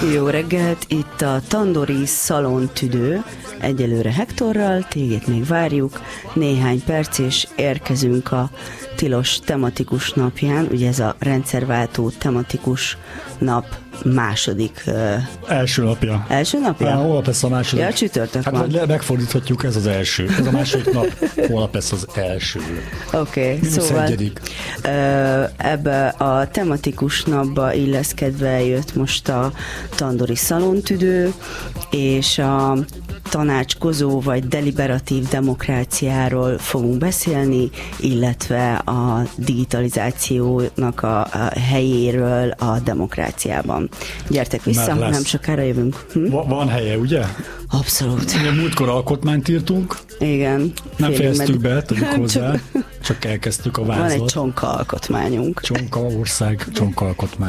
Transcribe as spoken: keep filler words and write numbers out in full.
Jó reggelt, itt a Tandori Szalontüdő, egyelőre Hektorral, téged még várjuk, néhány perc és érkezünk a tilos tematikus napján, ugye ez a rendszerváltó tematikus nap második... Uh, első napja. Első napja? Há, holnap lesz a második. Ja, csütörtök hát van. Hát megfordíthatjuk, ez az első. Ez a második nap, holnap lesz az első. Oké, okay, szóval egyedik. Ebbe a tematikus napba illeszkedve jött most a Tandori Szalontüdő, és a tanácskozó vagy deliberatív demokráciáról fogunk beszélni, illetve a digitalizációnak a, a helyéről a demokráciában. Gyertek vissza, nem sokára jövünk. Hm? Van helye, ugye? Abszolút. Ugye múltkor alkotmányt írtunk. Igen. Nem fejeztük be, tudjuk hozzá. Csak, csak elkezdtük a vázlat. Van egy csonka alkotmányunk. Csonka ország, csonka alkotmány.